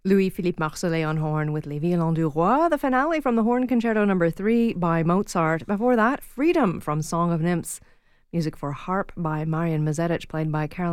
Louis-Philippe Marsollet on horn with Les Violons du Roi, the finale from the Horn Concerto No. 3 by Mozart. Before that, Freedom from Song of Nymphs. Music for harp by Marian Mazedich, played by Caroline